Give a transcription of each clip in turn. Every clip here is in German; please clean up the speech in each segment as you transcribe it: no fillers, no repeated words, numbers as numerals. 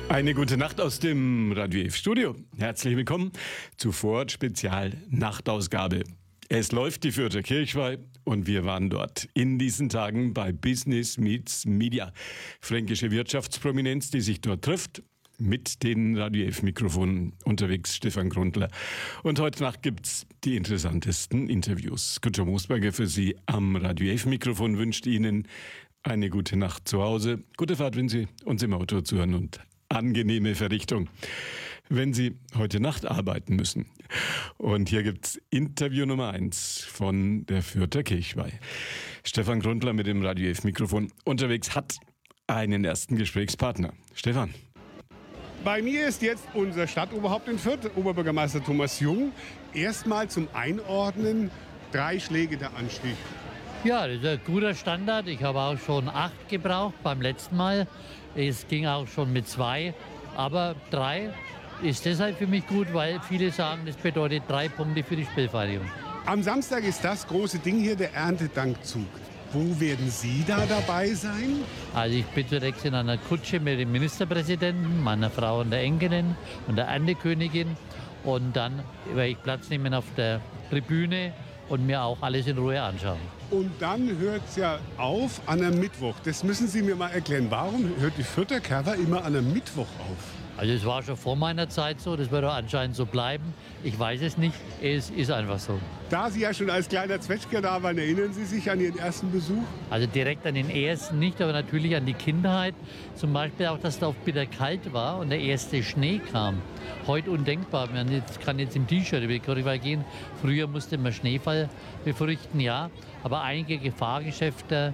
Eine gute Nacht aus dem Radio F Studio. Herzlich willkommen zu Vorort Spezial Nachtausgabe. Es läuft die Fürther Kirchweih und wir waren dort in diesen Tagen bei Business Meets Media. Fränkische Wirtschaftsprominenz, die sich dort trifft. Mit den Radio F Mikrofonen unterwegs Stefan Grundler. Und heute Nacht gibt's die interessantesten Interviews. Günter Moosberger für Sie am Radio F Mikrofon wünscht Ihnen eine gute Nacht zu Hause. Gute Fahrt, wenn Sie uns im Auto zuhören und angenehme Verrichtung, wenn Sie heute Nacht arbeiten müssen. Und hier gibt's Interview Nummer 1 von der Fürther Kirchweih. Stefan Grundler mit dem Radio F Mikrofon unterwegs hat einen ersten Gesprächspartner. Stefan. Bei mir ist jetzt unser Stadtoberhaupt in Fürth, Oberbürgermeister Thomas Jung. Erstmal zum Einordnen 3 Schläge der Anstieg. Ja, das ist ein guter Standard. Ich habe auch schon 8 gebraucht beim letzten Mal. Es ging auch schon mit 2. Aber 3 ist deshalb für mich gut, weil viele sagen, das bedeutet 3 Punkte für die Spielvereinigung. Am Samstag ist das große Ding hier, der Erntedankzug. Wo werden Sie da dabei sein? Also ich bin zunächst in einer Kutsche mit dem Ministerpräsidenten, meiner Frau und der Enkelin und der Erntekönigin. Und dann werde ich Platz nehmen auf der Tribüne und mir auch alles in Ruhe anschauen. Und dann hört es ja auf an einem Mittwoch. Das müssen Sie mir mal erklären. Warum hört die Fürther Kerwa immer an einem Mittwoch auf? Also es war schon vor meiner Zeit so, das wird auch anscheinend so bleiben. Ich weiß es nicht, es ist einfach so. Da Sie ja schon als kleiner Zwetschger da waren, erinnern Sie sich an Ihren ersten Besuch? Also direkt an den ersten nicht, aber natürlich an die Kindheit. Zum Beispiel auch, dass da oft bitter kalt war und der erste Schnee kam. Heute undenkbar, man kann jetzt im T-Shirt über die Kirchweih gehen. Früher musste man Schneefall befürchten, ja. Aber einige Gefahrgeschäfte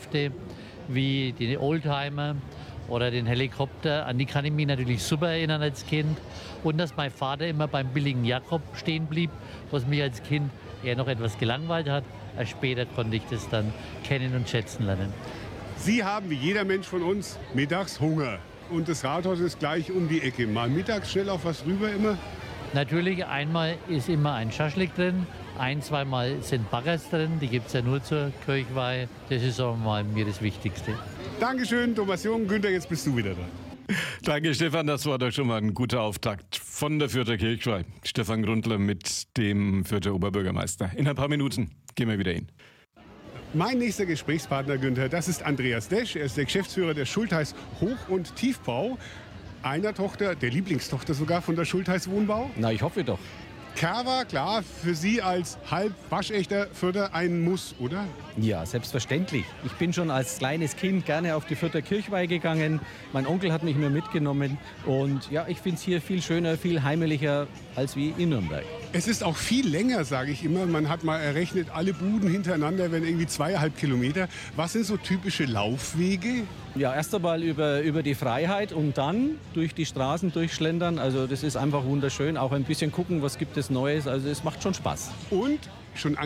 wie die Oldtimer oder den Helikopter, an die kann ich mich natürlich super erinnern als Kind. Und dass mein Vater immer beim billigen Jakob stehen blieb, was mich als Kind eher noch etwas gelangweilt hat. Erst später konnte ich das dann kennen und schätzen lernen. Sie haben wie jeder Mensch von uns mittags Hunger. Und das Rathaus ist gleich um die Ecke. Mal mittags schnell auf was rüber immer? Natürlich, einmal ist immer ein Schaschlik drin. 1-2 Mal sind Baggers drin. Die gibt es ja nur zur Kirchweih. Das ist auch mal mir das Wichtigste. Dankeschön, Thomas Jung. Günther, jetzt bist du wieder dran. Danke, Stefan. Das war doch schon mal ein guter Auftakt von der Fürther Kirchweih. Stefan Grundler mit dem Fürther Oberbürgermeister. In ein paar Minuten gehen wir wieder hin. Mein nächster Gesprächspartner, Günther, das ist Andreas Desch. Er ist der Geschäftsführer der Schultheiß Hoch- und Tiefbau. Einer Tochter, der Lieblingstochter sogar von der Schultheiß Wohnbau. Na, ich hoffe doch. Kerwa, klar, für Sie als halb waschechter Fürther ein Muss, oder? Ja, selbstverständlich. Ich bin schon als kleines Kind gerne auf die Fürther Kirchweih gegangen. Mein Onkel hat mich immer mitgenommen. Und ja, ich finde es hier viel schöner, viel heimeliger als wie in Nürnberg. Es ist auch viel länger, sage ich immer. Man hat mal errechnet, alle Buden hintereinander werden irgendwie 2,5 Kilometer. Was sind so typische Laufwege? Ja, erst einmal über die Freiheit und dann durch die Straßen durchschlendern. Also das ist einfach wunderschön. Auch ein bisschen gucken, was gibt es Neues. Also es macht schon Spaß. Und schon